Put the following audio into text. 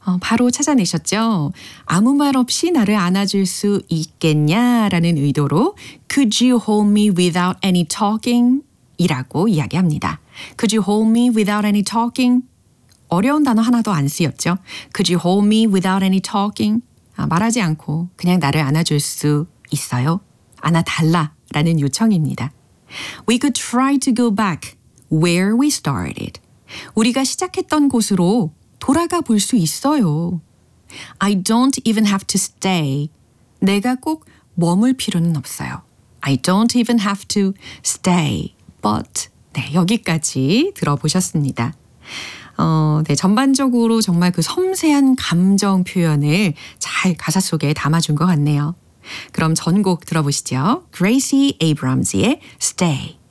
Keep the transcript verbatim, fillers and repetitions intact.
어, 바로 찾아내셨죠? 아무 말 없이 나를 안아줄 수 있겠냐라는 의도로 Could you hold me without any talking? 이라고 이야기합니다. Could you hold me without any talking? 어려운 단어 하나도 안 쓰였죠. Could you hold me without any talking? 아, 말하지 않고 그냥 나를 안아줄 수 있어요? 안아달라라는 요청입니다. We could try to go back where we started. 우리가 시작했던 곳으로 돌아가 볼 수 있어요. I don't even have to stay. 내가 꼭 머물 필요는 없어요. I don't even have to stay. But 네, 여기까지 들어보셨습니다. 어, 네, 전반적으로 정말 그 섬세한 감정 표현을 잘 가사 속에 담아준 것 같네요. 그럼 전곡 들어보시죠. Gracie Abrams의 Stay.